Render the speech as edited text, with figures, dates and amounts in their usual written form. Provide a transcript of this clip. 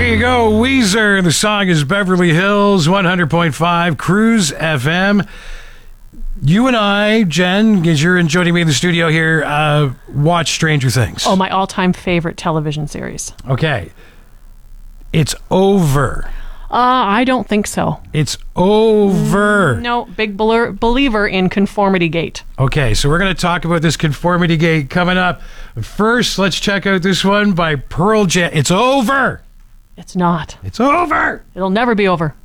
you go, Weezer. The song is Beverly Hills, 100.5 Cruise FM. You and I, Jen, as you're joining me in the studio here, watch Stranger Things. Oh, my all-time favorite television series. Okay. It's over. I don't think so. It's over. No, big believer in Conformity Gate. Okay, so we're going to talk about this Conformity Gate coming up. First, let's check out this one by Pearl Jam. It's over. It's not. It's over. It'll never be over.